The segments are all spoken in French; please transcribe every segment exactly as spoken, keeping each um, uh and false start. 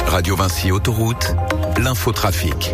Radio Vinci Autoroute, l'infotrafic.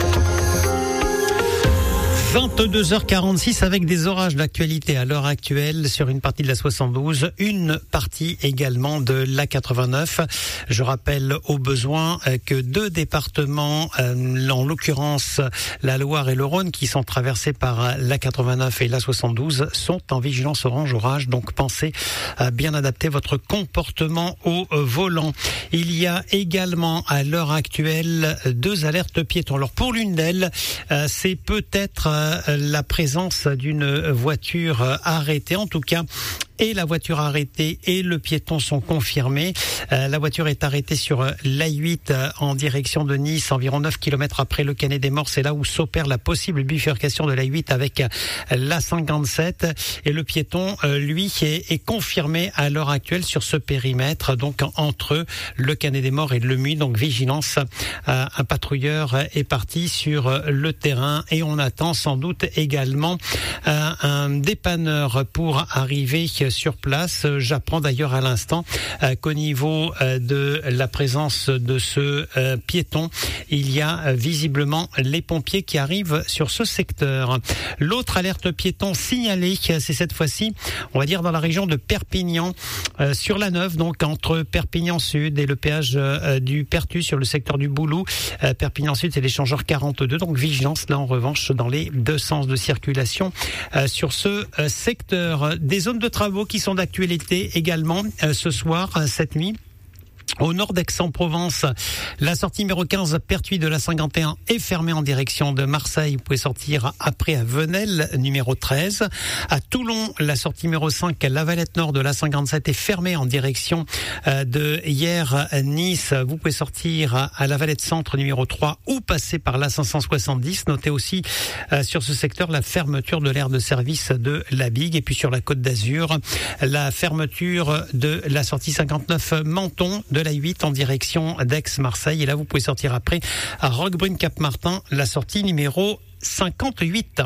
vingt-deux heures quarante-six avec des orages d'actualité à l'heure actuelle sur une partie de la soixante-douze, une partie également de l'A quatre-vingt-neuf. Je rappelle au besoin que deux départements, en l'occurrence la Loire et le Rhône, qui sont traversés par l'A quatre-vingt-neuf et l'A soixante-douze, sont en vigilance orange orage. Donc pensez à bien adapter votre comportement au volant. Il y a également à l'heure actuelle deux alertes piétons. Alors pour l'une d'elles, c'est peut-être la présence d'une voiture arrêtée, en tout cas, et la voiture arrêtée et le piéton sont confirmés. Euh, la voiture est arrêtée sur l'A huit euh, en direction de Nice, environ neuf kilomètres après le Canet des Morts. C'est là où s'opère la possible bifurcation de l'A huit avec euh, l'A cinquante-sept. Et le piéton, euh, lui, est, est confirmé à l'heure actuelle sur ce périmètre, donc entre le Canet des Morts et le Muy. Donc vigilance, euh, un patrouilleur est parti sur euh, le terrain et on attend sans doute également euh, un dépanneur pour arriver sur place. J'apprends d'ailleurs à l'instant euh, qu'au niveau euh, de la présence de ce euh, piéton, il y a euh, visiblement les pompiers qui arrivent sur ce secteur. L'autre alerte piéton signalée, c'est cette fois-ci, on va dire dans la région de Perpignan, euh, sur la Neuve, donc entre Perpignan Sud et le péage euh, du Pertus sur le secteur du Boulou. Euh, Perpignan Sud, c'est l'échangeur quarante-deux, donc vigilance là en revanche dans les deux sens de circulation euh, sur ce euh, secteur. Des zones de travaux qui sont d'actualité également euh, ce soir, euh, cette nuit. Au nord d'Aix-en-Provence, la sortie numéro quinze Pertuis de la cinquante et un est fermée en direction de Marseille. Vous pouvez sortir après à Venelle, numéro treize. À Toulon, la sortie numéro cinq La Valette Nord de la cinquante-sept est fermée en direction de hier Nice. Vous pouvez sortir à la Valette Centre, numéro trois, ou passer par la cinq cent soixante-dix. Notez aussi sur ce secteur la fermeture de l'aire de service de la Bigue. Et puis sur la Côte d'Azur, la fermeture de la sortie cinquante-neuf Menton de l'A huit en direction d'Aix-Marseille. Et là, vous pouvez sortir après à Roquebrune-Cap-Martin, la sortie numéro cinquante-huit.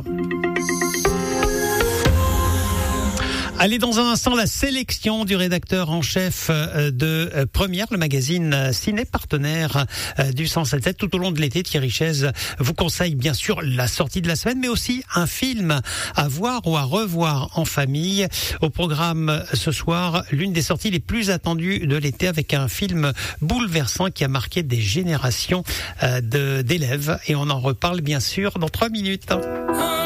Allez, dans un instant, la sélection du rédacteur en chef de Première, le magazine ciné partenaire du cent sept sept. Tout au long de l'été, Thierry Chaise vous conseille bien sûr la sortie de la semaine, mais aussi un film à voir ou à revoir en famille. Au programme ce soir, l'une des sorties les plus attendues de l'été avec un film bouleversant qui a marqué des générations de, d'élèves. Et on en reparle bien sûr dans trois minutes.